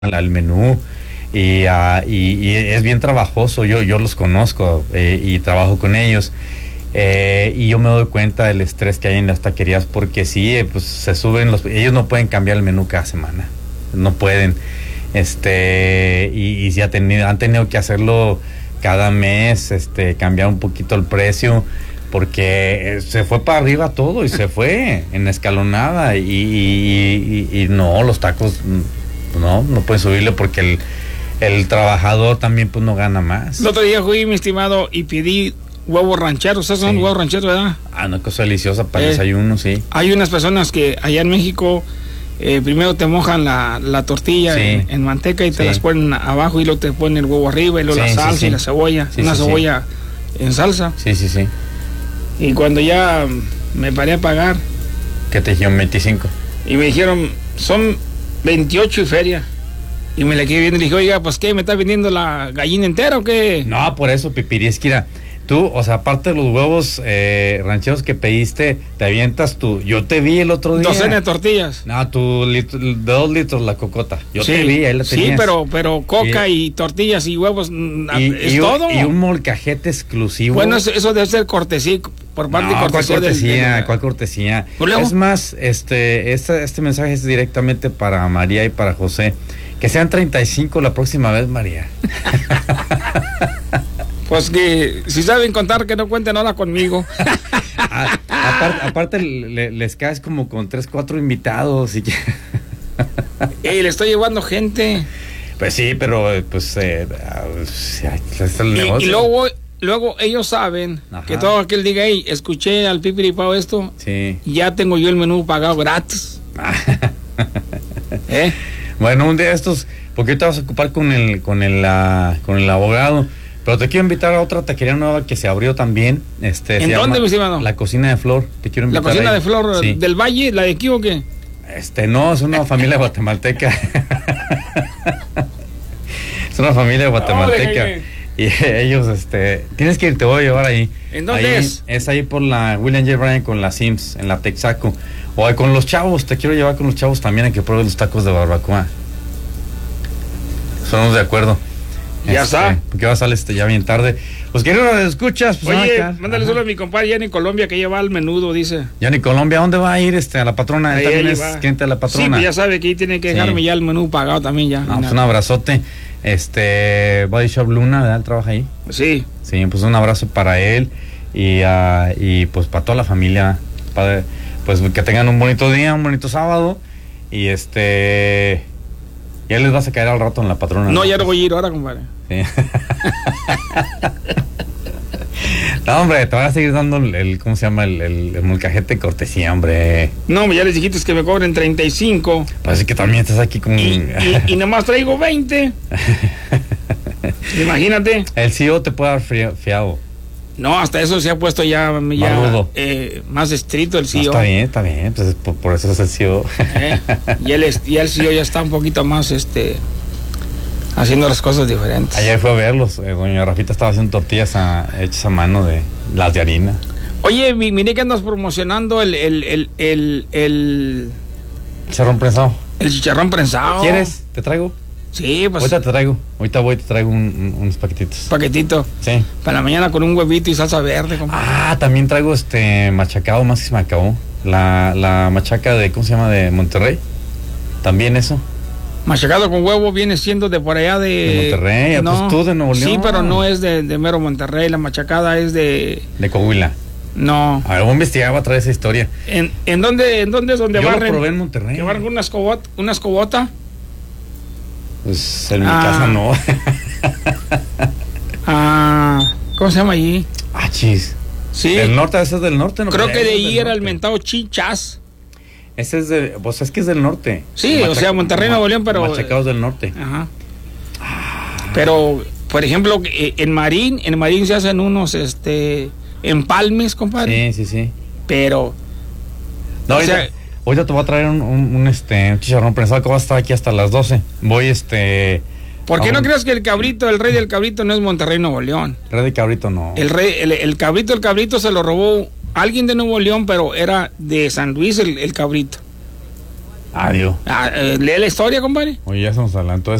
al menú. Y es bien trabajoso. Yo los conozco y trabajo con ellos. Y yo me doy cuenta del estrés que hay en las taquerías, porque sí, pues se suben ellos no pueden cambiar el menú cada semana, no pueden, y sí han tenido que hacerlo cada mes, cambiar un poquito el precio, porque se fue para arriba todo y se fue en escalonada, y no, los tacos no pueden subirle, porque el trabajador también pues no gana más. El otro día fui, mi estimado, y pedí huevos rancheros. ¿Esos son huevos rancheros, verdad? Una cosa deliciosa para el desayuno, sí. Hay unas personas que allá en México primero te mojan la tortilla en manteca y te las ponen abajo, y luego te ponen el huevo arriba, y luego la salsa y la cebolla, cebolla en salsa. Sí. Y cuando ya me paré a pagar, ¿qué te dijeron? 25. Y me dijeron, son 28 y feria. Y me la quedé viendo y le dije, oiga, pues ¿qué? ¿Me está vendiendo la gallina entera o qué? No, por eso, Pipiri, es que mira, tú, o sea, aparte de los huevos rancheros que pediste, te avientas yo te vi el otro día. Docena de tortillas. No, de 2 litros la cocota. Yo te vi, ahí la tenías. Sí, pero coca y tortillas y huevos, es todo. Y un molcajete exclusivo. Bueno, eso debe ser cortesía, por parte de cortesía. ¿Cuál cortesía? Es más, este mensaje es directamente para María y para José. Que sean 35 la próxima vez, María. Pues que si saben contar, que no cuenten ahora conmigo. Aparte les caes como con 3, 4 invitados. Y le estoy llevando gente. Pues sí, pero pues es el negocio. Y luego ellos saben. Ajá. Que todo aquel diga, hey, escuché al Pipiripao esto. Sí. Ya tengo yo el menú pagado gratis. Bueno, un día de estos, porque ahorita vas a ocupar con el abogado, pero te quiero invitar a otra taquería nueva que se abrió también. ¿En dónde, mi estimado? La Cocina de Flor. Te quiero invitar. ¿La Cocina ahí. de Flor sí. Del Valle? ¿La de aquí o qué? No, es una familia guatemalteca. Es una familia guatemalteca. Y ellos, tienes que ir, te voy a llevar ahí. ¿En dónde es? Es ahí por la William J. Bryan con la Sims, en la Texaco. O con los chavos, te quiero llevar con los chavos también a que prueben los tacos de barbacoa. Somos de acuerdo. Ya está. Porque va a salir ya bien tarde. Pues queridos, escuchas. Pues, oye, mándale solo a mi compadre Yanni Colombia, que lleva al menudo, dice. Yanni Colombia, ¿a dónde va a ir a la patrona? Él también es cliente de la patrona. Sí, pues ya sabe que ahí tiene que dejarme ya el menú pagado también ya. No, pues un abrazote. Body Shop Luna, ¿verdad? ¿Él trabaja ahí? Sí. Sí, pues un abrazo para él y pues para toda la familia. Pues que tengan un bonito día, un bonito sábado. Y ya les vas a caer al rato en la patrona. No, ya no voy a ir ahora, compadre. Sí. No, hombre, te van a seguir dando ¿cómo se llama? El molcajete cortesía, hombre. No, ya les dijiste que me cobren 35. Parece que también estás aquí con... Y nomás traigo 20. Imagínate. El CEO te puede dar fiado. No, hasta eso se ha puesto ya más estricto el CEO. No, está bien, pues por eso es el CEO. Y el CEO ya está un poquito más haciendo las cosas diferentes. Ayer fue a verlos, doña Rafita estaba haciendo tortillas hechas a mano de las de harina. Oye, miré que andas promocionando el chicharrón prensado. El chicharrón prensado. ¿Quieres? ¿Te traigo? Sí, pues. Ahorita te traigo unos paquetitos. Paquetito. Sí. Para la mañana con un huevito y salsa verde, compadre. También traigo machacado, más que se me acabó. La machaca de, ¿cómo se llama? De Monterrey. También eso. Machacado con huevo viene siendo de por allá de Monterrey, no, pues tú de Nuevo León. Sí, pero no es de mero Monterrey, la machacada es de Coahuila. No. A ver, voy a investigar, voy a traer esa historia. ¿En dónde es donde yo barren? Yo lo probé en Monterrey. ¿Que barren una escobota? Pues en mi casa no. ¿Cómo se llama allí? Chis. Sí. ¿Del norte? ¿Ese es del norte? No creo que de ahí era el mentado Chinchas. Ese es pues es que es del norte. Sí, o sea, Monterrey, Nuevo León, pero... Machacados del norte. Ajá. Pero, por ejemplo, en Marín se hacen unos, empalmes, compadre. Sí. Pero... No, ahorita te voy a traer un chicharrón prensado que va a estar aquí hasta las 12. Voy, ¿Por qué no crees que el rey del cabrito no es Monterrey, Nuevo León? El rey del cabrito no. El cabrito se lo robó alguien de Nuevo León, pero era de San Luis el cabrito. Adiós. Lee la historia, compadre. Oye, ya se nos adelantó